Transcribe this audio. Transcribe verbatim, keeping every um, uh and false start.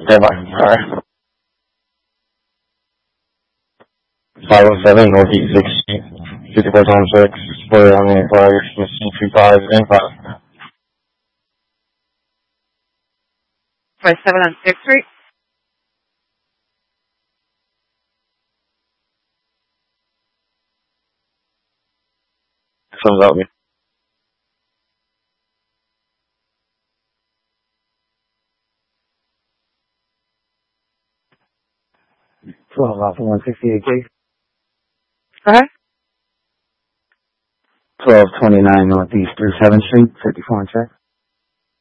Okay, bye. Alright. five oh seven Northeast sixty, fifty-four times six, four on the fire, C two five and five. five seven on sixth Street? Someone's out me. twelve Alpha one sixty-eight K. Go ahead. twelve twenty-nine Northeast thirty-seventh Street, fifty-four and check.